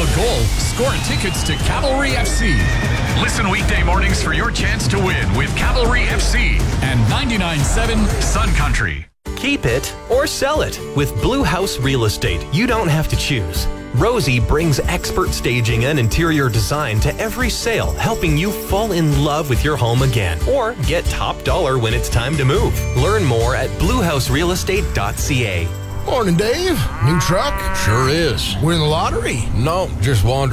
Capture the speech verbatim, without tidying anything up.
a goal, score tickets to Cavalry F C. Listen weekday mornings for your chance to win with Cavalry F C and ninety-nine point seven Sun Country. Keep it or sell it. With Blue House Real Estate, you don't have to choose. Rosie brings expert staging and interior design to every sale, helping you fall in love with your home again or get top dollar when it's time to move. Learn more at blue house real estate dot c a. Morning, Dave. New truck? Sure is. Win the lottery? No, just wandering.